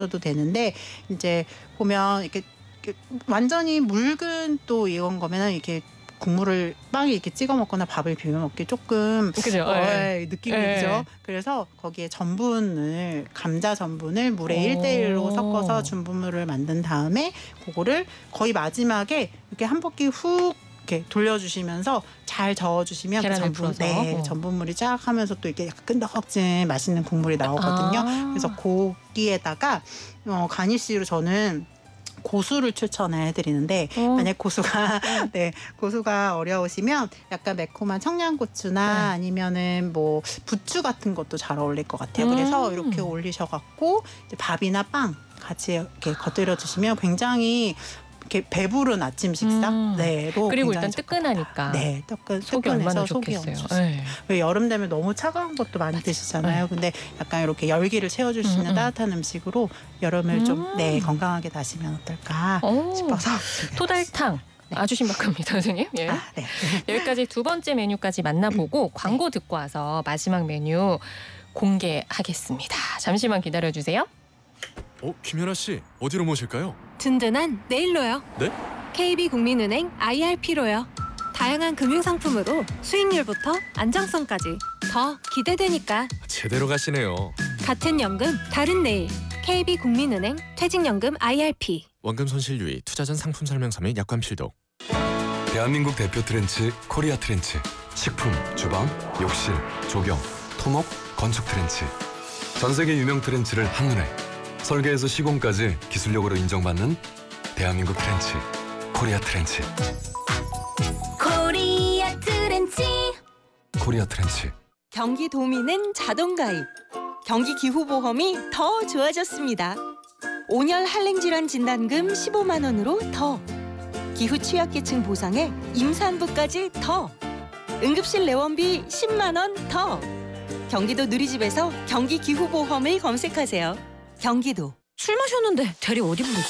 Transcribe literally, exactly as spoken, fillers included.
도 되는데 이제 보면 이렇게, 이렇게 완전히 묽은 또 이런 거면은 이렇게 국물을 빵에 이렇게 찍어 먹거나 밥을 비벼 먹기 조금 그죠? 어, 예. 느낌이 예. 그죠? 그래서 거기에 전분을 감자 전분을 물에 일 대 일로 섞어서 전분물을 만든 다음에 그거를 거의 마지막에 이렇게 한 바퀴 훅 이렇게 돌려주시면서 잘 저어주시면 그 전분, 풀어서. 네, 어. 전분물이 쫙 하면서 또 이렇게 약간 끈덕진 맛있는 국물이 나오거든요. 아. 그래서 고기에다가 어, 가니쉬로 저는 고수를 추천해 드리는데 어. 만약 고수가 네 고수가 어려우시면 약간 매콤한 청양고추나 네. 아니면은 뭐 부추 같은 것도 잘 어울릴 것 같아요. 음. 그래서 이렇게 올리셔갖고 이제 밥이나 빵 같이 이렇게 곁들여 주시면 굉장히 이렇게 배부른 아침 식사 음. 네로 그리고 일단 굉장히 뜨끈하니까. 네, 뜨끈 속이 얼마나 뜨끈해서 속이 좋겠어요. 엄청 네. 왜 여름 되면 너무 차가운 것도 많이 맞아. 드시잖아요. 네. 근데 약간 이렇게 열기를 채워줄 수 음, 있는 음. 따뜻한 음식으로 여름을 음. 좀 네, 건강하게 다시면 어떨까 오. 싶어서 토달탕. 네. 아주 신박합니다, 선생님. 예. 아, 네. 여기까지 두 번째 메뉴까지 만나보고 광고 듣고 와서 마지막 메뉴 공개하겠습니다. 잠시만 기다려주세요. 어, 김연아 씨, 어디로 모실까요? 든든한 내일로요. 네? 케이비국민은행 아이알피로요. 다양한 금융상품으로 수익률부터 안정성까지 더 기대되니까. 제대로 가시네요. 같은 연금 다른 내일. 케이비국민은행 퇴직연금 아이알피. 원금 손실 유의, 투자 전 상품 설명서 및 약관 필독. 대한민국 대표 트렌치 코리아 트렌치. 식품, 주방, 욕실, 조경, 토목, 건축 트렌치. 전 세계 유명 트렌치를 한눈에 설계에서 시공까지 기술력으로 인정받는 대한민국 트렌치 코리아 트렌치. 코리아 트렌치. 코리아 트렌치. 경기도민은 자동가입. 경기기후보험이 더 좋아졌습니다. 온열 한랭질환 진단금 십오만 원으로 더. 기후 취약계층 보상에 임산부까지 더. 응급실 내원비 십만 원 더. 경기도 누리집에서 경기기후보험을 검색하세요. 경기도. 술 마셨는데 대리 어디 부르지?